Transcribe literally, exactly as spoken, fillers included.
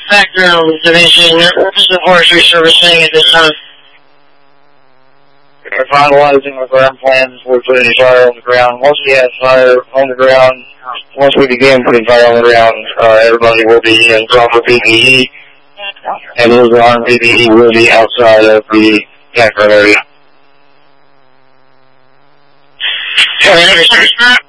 Background Division, this is the forestry servicing at this time. We're finalizing our ground plans for putting fire on the ground. Once we have fire on the ground, once we begin putting fire on the ground, uh, everybody will be in proper P P E, and those armed P P E will be outside of the campground area. Okay,